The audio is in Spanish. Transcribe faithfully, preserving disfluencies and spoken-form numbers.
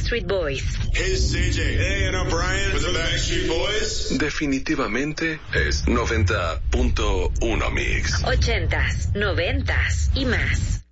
Backstreet Boys. Hey, C J. Hey, and I'm Brian with the Backstreet Boys. Definitivamente es noventa punto uno Mix. Ochentas, noventas y más.